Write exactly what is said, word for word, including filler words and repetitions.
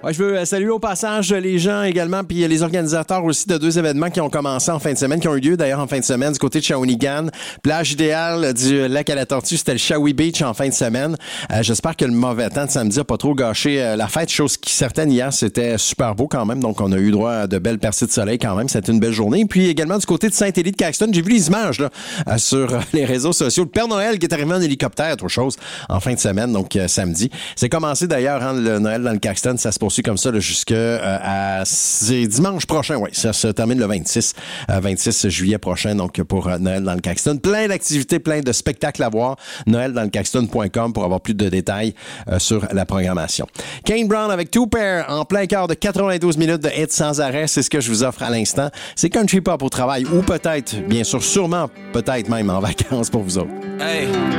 Ouais, je veux saluer au passage les gens également, puis les organisateurs aussi de deux événements qui ont commencé en fin de semaine, qui ont eu lieu d'ailleurs en fin de semaine du côté de Shawinigan. Plage idéale du lac à la Tortue, c'était le Shawi Beach en fin de semaine. Euh, j'espère que le mauvais temps de samedi a pas trop gâché euh, la fête, chose qui certaine hier, c'était super beau quand même, donc on a eu droit à de belles percées de soleil quand même, c'était une belle journée. Puis également du côté de Saint-Élie de Caxton, j'ai vu les images là, euh, sur les réseaux sociaux. Le Père Noël qui est arrivé en hélicoptère, autre chose, en fin de semaine, donc euh, samedi. C'est commencé d'ailleurs, hein, le Noël dans le Caxton, ça se poursuit comme ça jusqu'à euh, c'est dimanche prochain, oui, ça se termine le vingt-six, euh, vingt-six juillet prochain, donc pour euh, Noël dans le Caxton. Plein d'activités, plein de spectacles à voir. noël dans le caxton point com pour avoir plus de détails euh, sur la programmation. Kane Brown avec Two Pair en plein cœur de quatre-vingt-douze minutes de hits sans arrêt, c'est ce que je vous offre à l'instant. C'est country pop au travail ou peut-être, bien sûr, sûrement, peut-être même en vacances pour vous autres. Hey.